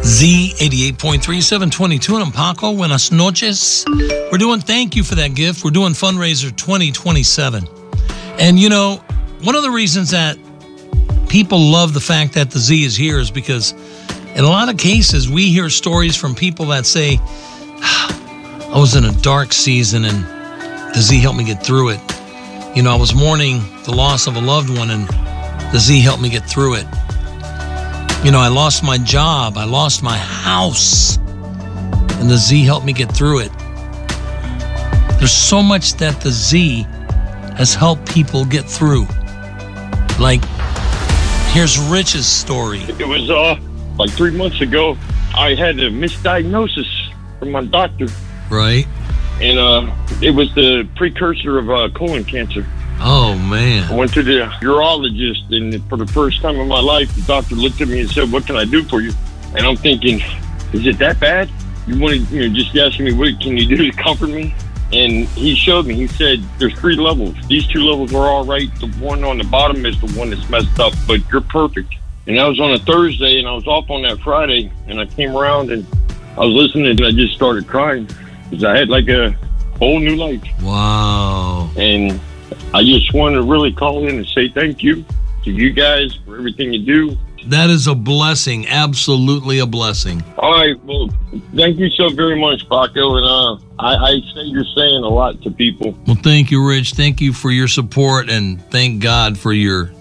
Z88.3, 722, and I'm Paco. Buenas noches. We're doing thank you for that gift. We're doing fundraiser 2027. And you know, one of the reasons that people love the fact that the Z is here is because in a lot of cases, we hear stories from people that say, I was in a dark season and the Z helped me get through it. You know, I was mourning the loss of a loved one and the Z helped me get through it. You know, I lost my job, I lost my house, and the Z helped me get through it. There's so much that the Z has helped people get through. Like, here's Rich's story. It was like 3 months ago. I had a misdiagnosis from my doctor. Right. And it was the precursor of colon cancer. Oh, man. I went to the urologist, and for the first time in my life, the doctor looked at me and said, "What can I do for you?" And I'm thinking, is it that bad? You want to, just asking me, what can you do to comfort me? And he showed me, he said, there's 3 levels. These 2 levels are all right. The one on the bottom is the one that's messed up, but you're perfect. And that was on a Thursday, and I was off on that Friday, and I came around, and I was listening, and I just started crying because I had like a whole new life. Wow. And I just wanted to really call in and say thank you to you guys for everything you do. That is a blessing, absolutely a blessing. All right, well, thank you so very much, Paco. And I say you're saying a lot to people. Well, thank you, Rich. Thank you for your support, and thank God for your